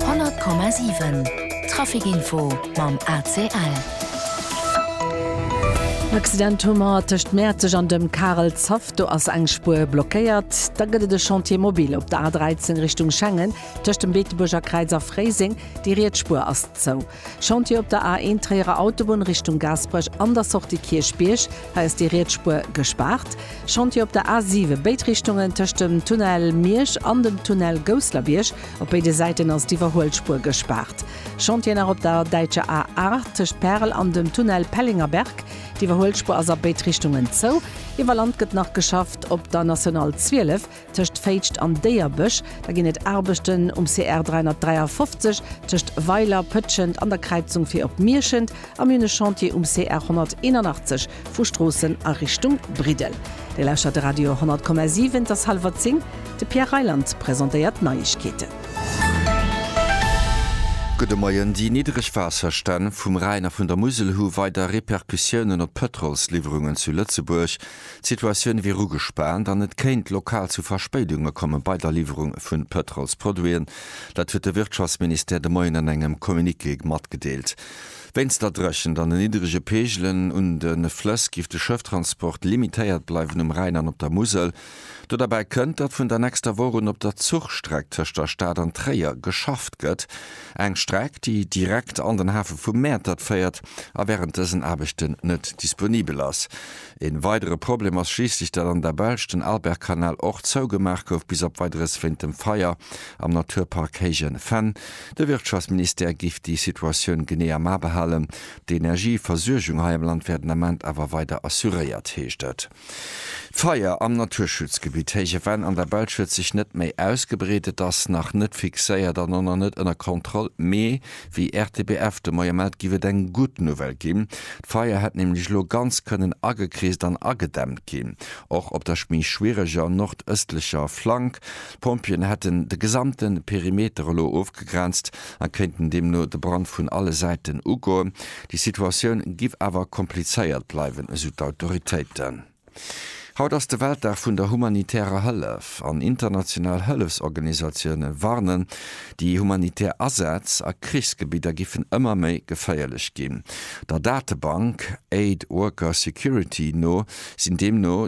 100,7 Trafikinfo mam ACL. Accidentummer töcht Märzeg an dem Karel Zaff do ass eng Spur blockéiert, da gëtt de Chantiermobil op der A13 Richtung Schengen töcht dem Beeteburger Kreiser Freising die Rietspur ass zou. Chantier op der A1 träere Autobahn Richtung Gasbrech anders auch die Kirchbierch ha es die Rietspur gespart. Chantier op der A7 Beitrichtungen töcht dem Tunnel Miersch an dem Tunnel Goslerbierch op beide Seiten ass die Verholspur gespart. Chantier nach op der Deitsche A8 töcht Perl an dem Tunnel Pellingerberg, die Verholspur as Beitrichtungen zo. Iwer Land gëtt nach geschafft op der National 12 töcht Feitcht an Deierbüsch, da gin net Erbechten CR 353 töcht Weiler Pëtschend an der Kreizung fir op Mierschend am Mine Chantier CR 181 Fustrossen a Richtung Bridel. De Lächer de Radio 100,7 das halber Zing, de Pierre Reiland präsentiert Neuigkeiten. Maien die niedrig Wasserstand vum Rheiner vun der Musel hu weiter Reperkussionen op Petrolslieferungen zu Lützeburg. Situationun wie gespannt, an net kenint lokal zu Verspädungen kommen bei der Lieferung vun Petrolsproduen. Dat huet de Wirtschaftsminister de Moien an engem Kommuniké mat gedeelt. Wenns da drechen an den niedrige Pegelen und den Flössgift de Schëfttransport limitéiert bleiwen Rheinern op der Musel, do dabei kënnt dat vun der nächster Wochen op der Zugstreck tech der Staat an Träier geschafft gëtt, eng Streck, die direkt an den Hafen vum Mäert feiert, a während dessen Abechten net disponibel ass. En weitere Problem as schieslich dat an der Belsch den Albergkanal och zougemerk gouf bis op weiteres find dem Feier am Naturpark Hagen Fan. De Wirtschaftsminister gift die Situation genéer ma behallen. Die Energieversorgung ha im Land werden amment awer weiter assuriert heeschtet. Feier am Naturschutzgebiet Hagen Fan an der Belsch huet sich net méi ausgebredet, ass nach net fixéiert an annner net ënner Kontroll méi wie RTBF de Moiermeld giwe eng gut Novel gin. Feier hat nämlich lo ganz können agekriegt dann agedämmt gehen. Auch op der schmischwereger nordöstlicher Flank. Pompien hätten de gesamten Perimeterlo aufgegrenzt, erkennten dem nur de Brand von alle Seiten Ugo. Die Situation gif aber kompliziert bleiben, so Autoritäten. Haut aus der Weltdag vun der humanitärer Hëllef an international Hëllefsorganisationen warnen, die humanitär Ersatz a Kriegsgebieter giffen ëmmer méi geféierlich gin. Der Datenbank Aid Worker Security no sind demno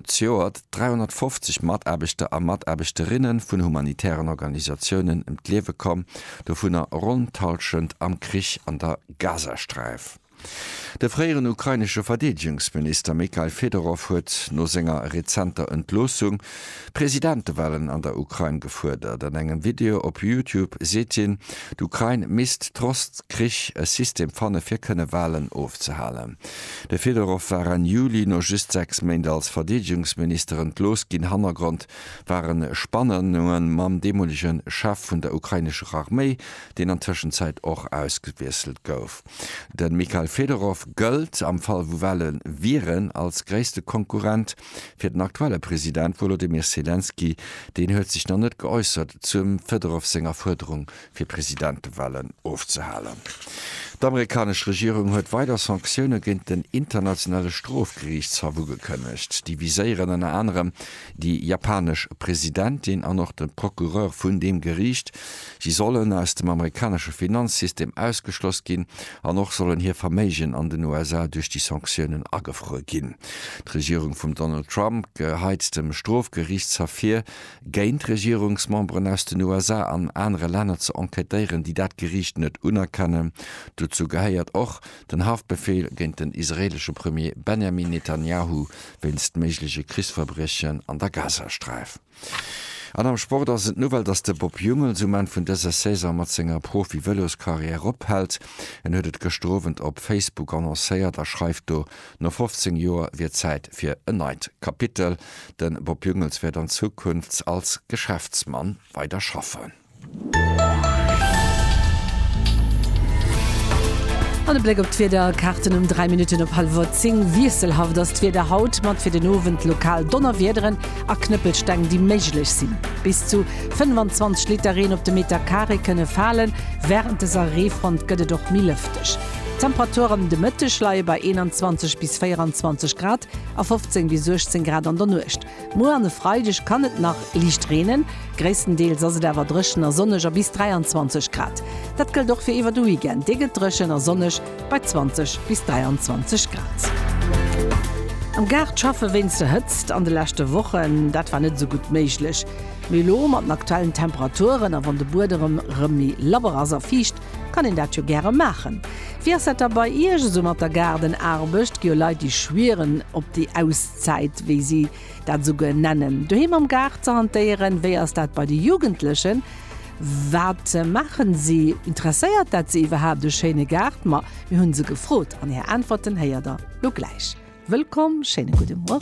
350 Matarbeiter a Matarbeterinnen vun humanitären Organisationen im Lewe kom, do vun er rundtalschend am Krieg an der Gazastreif. Der freieren ukrainische Verteidigungsminister Mikhail Fedorov huet no senger rezenter Entlosung Präsidentewahlen an der Ukraine gefordert. An engem Video op YouTube seht ihn, d'Ukraine misst trotz Krieg ein System fanne fir kënne Wahlen aufzuhalen. Der Fedorov war an Juli no just 6 Monate als Verteidigungsminister entlos gin Hannergrund waren Spannungen mam demolischen Chef vun der ukrainischen Armee, den an Zwischenzeit auch ausgewechselt gouf. Den Mikhail Fedorov gëlt am Fall wo Wellen Viren als gréste Konkurrent fir den aktuelle Präsident Volodymyr Zelensky, den huet sich noch net geäußert zum Fedorov senger Forderung fir Präsidentewahlen aufzuhalen. Die amerikanische Regierung huet weiter Sanktionen gegen den internationale Strafgerichtshof gekündigt. Die visieren unter anderem die japanische Präsidentin an noch den Prokureur von dem Gericht. Sie sollen aus dem amerikanischen Finanzsystem ausgeschlossen gehen, und noch sollen hier Vermögen an den USA durch die Sanktionen angefroren gehen. Die Regierung von Donald Trump geheizt dem Strafgerichtshof gegen Regierungsmembern aus den USA an andere Länder zu enquetieren, die das Gericht nicht anerkennen. Dazu geheiert auch den Haftbefehl gegen den israelischen Premier Benjamin Netanyahu wennst mögliche Kriegsverbrechen an der Gazastreif. An am Sport sind nur weil dass der Bob Jungel so man von dieser Saison mit seiner Profi-Velos-Karriere abhält. Huet gestrowen op Facebook annoncéiert, schreibt du noch 15 Jahre wird Zeit für ein neues Kapitel, denn Bob Jungels wird in Zukunft als Geschäftsmann weiter schaffen. An den Blick op d'Twieder Karten 3 Minuten op 9:30 wieselhaft das d'Twieder Haut mat fir den Novent lokal Donnerwiederen a Knüppelstängen, die méiglech sinn. Bis zu 25 Literin op de Meter Kare kënne fallen, während des Arefront gëtt doch mi lüftech. Temperaturen de Mëtteschlei bei 21 bis 24 Grad a 15 bis 16 Grad an der Nucht. Mo an Freidech kann et nach Liicht renen, gréisstendeels as se derwer dreschen er sonneger bis 23 Grad. Dat gëlt doch fir iwwer du igen, deget dreschen er sonnech bei 20 bis 23 Grad. Am Gerd schaffe winze hëtzt an de lächte Wochen, dat war net so gut méiglech. Melo mat den aktuellen Temperaturen a wann de Burderem rëmi laberaser ficht, kann en dat jo gerne machen. Wie se dabei Ige so mat der Garden erbecht, gio Leiit die Schwieren op die Auszeit, wie sie dat so nennen. Du hem am Gerd ze hantieren, wie ass dat bei die Jugendlichen, wat machen sie? Interesseiert dat sie iwwerhab de schöne Gerd, ma wie hunn se gefrot an her Antworten heier da lo gleich. Willkommen, schöne gute Morgen.